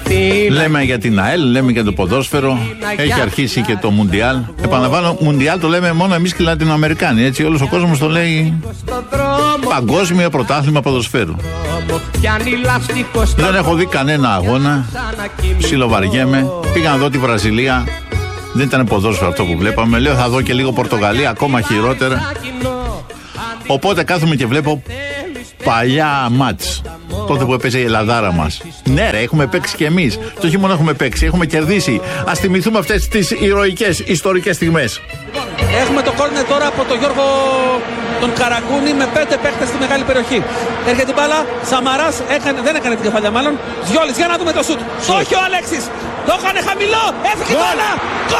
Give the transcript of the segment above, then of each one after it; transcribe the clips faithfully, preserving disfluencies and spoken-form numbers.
Λέμε για την ΑΕΛ, λέμε για το ποδόσφαιρο. Έχει αρχίσει και το Μουντιάλ. Επαναλαμβάνω, Μουντιάλ το λέμε μόνο εμείς και οι Λατινοαμερικάνοι. Έτσι, όλος ο κόσμος το λέει παγκόσμιο πρωτάθλημα ποδοσφαίρου. Δεν έχω δει κανένα αγώνα. Ψιλοβαριέμαι. Πήγα να δω τη Βραζιλία. Δεν ήταν ποδόσφαιρο αυτό που βλέπαμε. Λέω θα δω και λίγο Πορτογαλία, ακόμα χειρότερα. Οπότε κάθομαι και βλέπω παλιά μάτς. Τότε που έπαιζε η Ελλαδάρα μας. Ναι, ρε, έχουμε παίξει κι εμείς. Το χειμώνα έχουμε παίξει, έχουμε κερδίσει. Ας θυμηθούμε αυτές τις ηρωικές ιστορικές στιγμές. Έχουμε το κόρνερ τώρα από τον Γιώργο τον Καραγκούνη με πέντε παίχτες στη μεγάλη περιοχή. Έρχεται η μπάλα, Σαμαράς έκανε, δεν έκανε την κεφαλιά μάλλον. Διόλης, για να δούμε το σουτ. Το έχει ο Αλέξης. Το έκανε χαμηλό, έφυγε η μπάλα.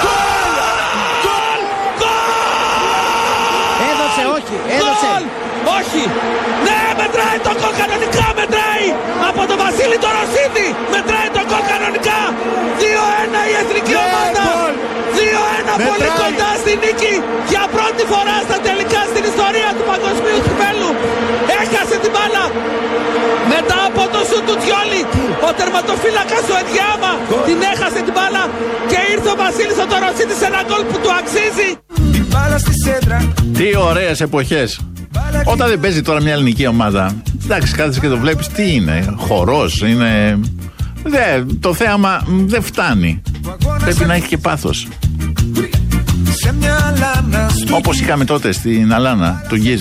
Γκολ! Γκολ! Έδωσε, όχι, έδωσε. Όχι! Ναι, μετράει το γκολ κανονικά, μετράει! Από τον Βασίλη τον Ρωσίδη! Μετράει το γκολ κανονικά! δύο ένα η εθνική ομάδα! δύο ένα πολύ κοντά στη νίκη! Για πρώτη φορά στα τελικά στην ιστορία του παγκοσμίου κυπέλλου! Έχασε την μπάλα! Μετά από το σου του Τζιόλι, ο τερματοφύλακας ο Εντιάμα την έχασε την μπάλα και ήρθε ο Βασίλης ο Ρωσίδη σε ένα γκολ που του αξίζει! Τι ωραίες εποχές! Όταν δεν παίζει τώρα μια ελληνική ομάδα, εντάξει, κάθεσαι και το βλέπεις, τι είναι, χορός, είναι. Δε, το θέαμα δεν φτάνει. Πρέπει να έχει και πάθος. Όπως είχαμε τότε στην Αλάνα, τον Γκίζα.